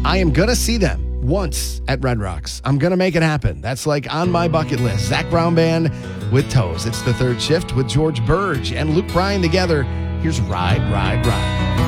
I am going to see them once at Red Rocks. I'm going to make it happen. That's like on my bucket list. Zac Brown Band with Toes. It's the third shift with George Burge and Luke Bryan together. Here's Ride, Ride, Ride.